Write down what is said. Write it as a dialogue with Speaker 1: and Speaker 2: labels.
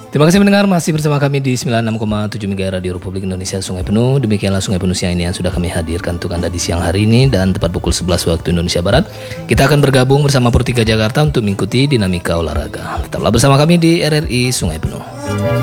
Speaker 1: Terima kasih mendengar, masih bersama kami di 96,7 MHz Radio Republik Indonesia Sungai Penuh. Demikianlah Sungai Penuh siang ini yang sudah kami hadirkan untuk Anda di siang hari ini, dan tepat pukul 11 waktu Indonesia Barat kita akan bergabung bersama Purtika Jakarta untuk mengikuti dinamika olahraga. Tetaplah bersama kami di RRI Sungai Penuh.